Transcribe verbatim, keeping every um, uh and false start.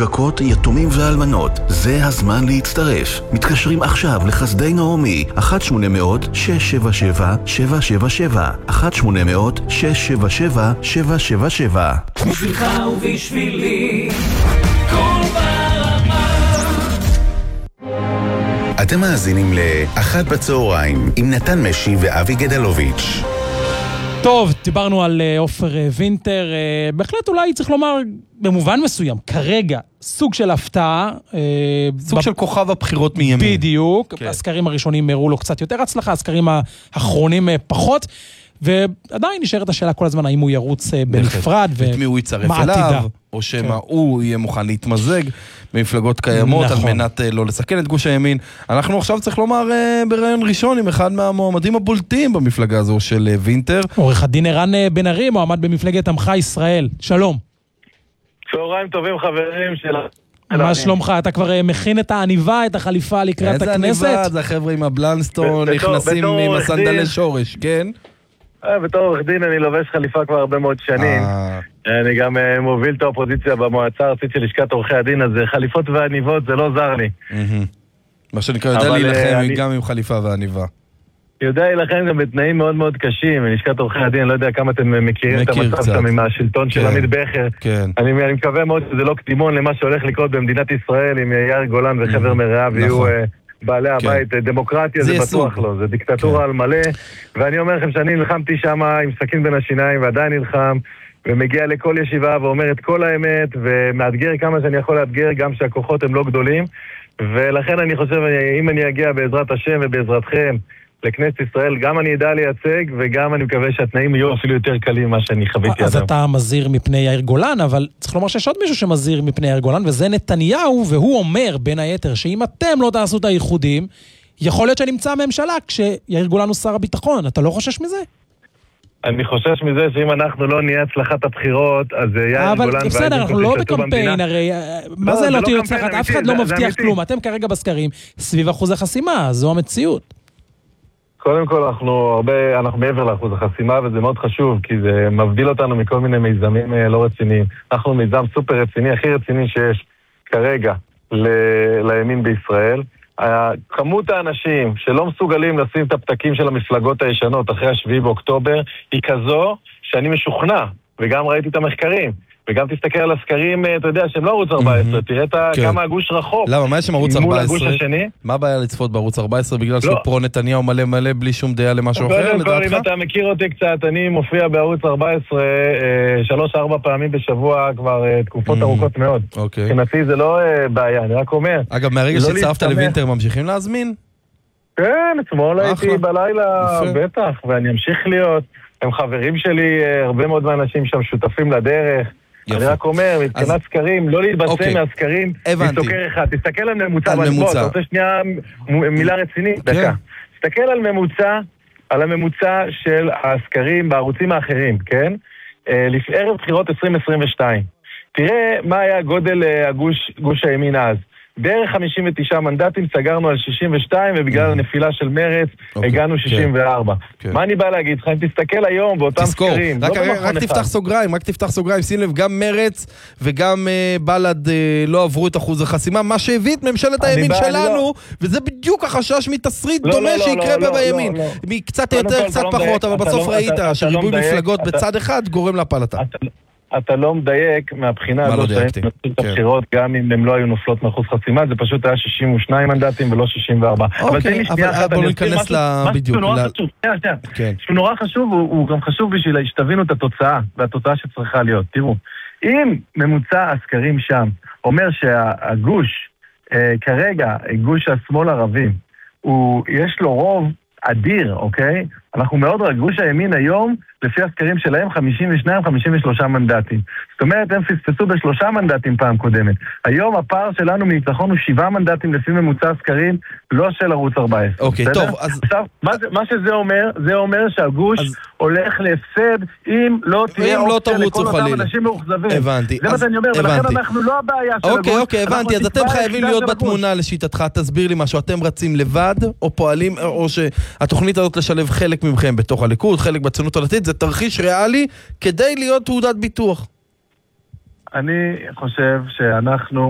נזקקות, יתומים ואלמנות. זה הזמן להצטרף. מתקשרים עכשיו לחסדי נעמי, אחת שמונה אפס אפס שש שבע שבע שבע שבע שבע, אחת שמונה אפס אפס שש שבע שבע שבע שבע שבע. בשבילך ובשבילי כל ברמה. אתם מאזינים לאחת בצהריים עם נתן משי ואבי גדלוביץ'. טוב, דיברנו על עופר וינטר, בהחלט אולי צריך לומר במובן מסוים, כרגע סוג של הפתעה. סוג ב... של כוכב הבחירות מימין. בדיוק, כן. הסקרים הראשונים הראו לו קצת יותר הצלחה, הסקרים האחרונים פחות, ועדיין נשארת השאלה כל הזמן האם הוא ירוץ בנפרד ואת מי הוא יצרף אליו, או שמה הוא יהיה מוכן להתמזג במפלגות קיימות על מנת לא לסכן את גוש הימין. אנחנו עכשיו צריך לומר ברעיון ראשון עם אחד מהמועמדים הבולטים במפלגה הזו של וינטר. עורך הדין ערן בן ארי, מועמד במפלגת עמך ישראל. שלום. צהריים טובים חברים של... מה שלומך? אתה כבר מכין את העניבה, את החליפה לקראת הכנסת? איזה עניבה? זה החבר'ה עם הבלנסטון, נכנסים עם הסנדלי שורש, כן? בתור עורך דין אני לובש חליפה כבר הרבה מאוד שנים. אני גם מוביל את האופוזיציה במועצה הארצית של לשכת עורכי הדין, אז חליפות ועניבות זה לא זר לי. מה שנקרא, יודע להילחם גם עם חליפה ועניבה. יודע להילחם גם בתנאים מאוד מאוד קשים, מלשכת עורכי הדין, אני לא יודע כמה אתם מכירים את המצב שם עם השלטון של עמית בכר. אני מקווה מאוד שזה לא קדימון למה שהולך לקרות במדינת ישראל עם יאיר גולן וחבר מרעיו ויהיו... בעלי הבית, דמוקרטיה זה בטוח לא, זה דיקטטורה על מלא, ואני אומר לכם שאני נלחמתי שם עם סכין בין השיניים ועדיין נלחם, ומגיע לכל ישיבה ואומר את כל האמת, ומאתגר כמה שאני יכול לאתגר, גם שהכוחות הם לא גדולים, ולכן אני חושב, אם אני אגיע בעזרת השם ובעזרתכם לכנסת ישראל, גם אני ידע לייצג, וגם אני מקווה שהתנאים יהיו אפילו יותר קלים ממה שאני חוויתי. אז אתה מזהיר מפני יאיר גולן, אבל צריך לומר שיש עוד מישהו שמזהיר מפני יאיר גולן, וזה נתניהו, והוא אומר בין היתר שאם אתם לא תעשו את הייחודים, יכול להיות שנמצא הממשלה כשיאיר גולן הוא שר הביטחון. אתה לא חושש מזה? אני חושש מזה שאם אנחנו לא נהיה הצלחת הבחירות, אז יאיר גולן... אבל בסדר, אנחנו לא בקמפיין, הרי... מה זה לא תהיה הצלחת? אף אחד לא מבטיח כלום. אתם כרגע בסקרים סביב אחוז החסימה, זו המציאות. קודם כל אנחנו הרבה, אנחנו מעבר לאחוז החסימה, וזה מאוד חשוב, כי זה מבדיל אותנו מכל מיני מיזמים לא רציניים. אנחנו מיזם סופר רציני, הכי רציני שיש כרגע ל- לימין בישראל. כמות האנשים שלא מסוגלים לשים את הפתקים של המפלגות הישנות אחרי השביעי באוקטובר, היא כזו שאני משוכנע, וגם ראיתי את המחקרים. וגם תסתכל על הסקרים, אתה יודע, שהם לא ערוץ ארבע עשרה, תראה כמה הגוש רחוק. למה, מה יש שם ערוץ ארבע עשרה? מה הבעיה לצפות בערוץ ארבע עשרה בגלל שהוא פרו נתניהו מלא מלא בלי שום דעה למשהו אחר? קודם כל, אם אתה מכיר אותי קצת, אני מופיע בערוץ ארבע עשרה שלוש ארבע פעמים בשבוע כבר תקופות ארוכות מאוד. מבחינתי זה לא בעיה, אני רק אומר. אגב, מהרגע שצרפת לוינטר ממשיכים להזמין? כן, אתמול הייתי בלילה, בטח, ואני אמשיך להיות. הם חברים שלי, הרבה מאוד מהאנשים שם שותפים לדרך. אני רק אומר, מבחינת סקרים, לא להתבצע מהסקרים, מסוקר אחד. תסתכל על ממוצע, אתה רוצה שנייה מילה רצינית? דקה. תסתכל על ממוצע, על הממוצע של הסקרים בערוצים האחרים, כן? ערב בחירות עשרים עשרים ושתיים. תראה מה היה גודל גוש הימין אז. בערך חמישים ותשעה מנדטים, סגרנו על שישים ושתיים, ובגלל הנפילה של מרץ, הגענו שישים וארבע. מה אני בא להגיד לך? אם תסתכל היום באותם סקרים, רק תפתח סוגריים, רק תפתח סוגריים, שים לב, גם מרץ וגם בל"ד לא עברו את אחוז החסימה, מה שהביא את ממשלת הימין שלנו, וזה בדיוק החשש מתסריט דומה שיקרה בימין. קצת יותר, קצת פחות, אבל בסוף ראית שריבוי מפלגות בצד אחד גורם להפלתה. אתה לא מדייק מהבחינה הזו שהיינו נוצאים את הבחירות, גם אם הם לא היו נופלות מאחוז חסימה, זה פשוט היה שישים ושניים מנדטים ולא שישים וארבע. אוקיי, אבל בואו ניכנס בדיוק. משהו נורא חשוב, הוא גם חשוב בשביל שתבינו את התוצאה, והתוצאה שצריכה להיות. תראו, אם ממוצע הסקרים שם אומר שהגוש, כרגע, גוש השמאל ערבים, יש לו רוב אדיר, אוקיי? אנחנו מאוד רגוש הימין היום, לפי הסקרים שלהם, חמישים ושניים חמישים ושלושה מנדטים. זאת אומרת, הם פספסו בשלושה מנדטים פעם קודמת. היום הפער שלנו מניצחון הוא שבעה מנדטים לפי ממוצע הסקרים, לא של ערוץ ארבע עשרה. אוקיי, טוב, אז... עכשיו, מה, מה שזה אומר, זה אומר שהגוש אז... הולך להפסד, אם לא תהיה אופציה לכל אותם אנשים מאוכזבים. הבנתי. זה מה שאני אומר, ולכן אנחנו לא הבעיה של הגוש. אוקיי, אוקיי, הבנתי, אז אתם חייבים להיות בתמונה לשיטתך, תסביר לי משהו, אתם רצים לבד, או פועלים, או שהתוכנית הזאת לשלב חלק מכם בתוך הליכוד, חלק בציונות הדתית, זה תרחיש ריאלי כדי להיות תעודת ביטוח. אני חושב שאנחנו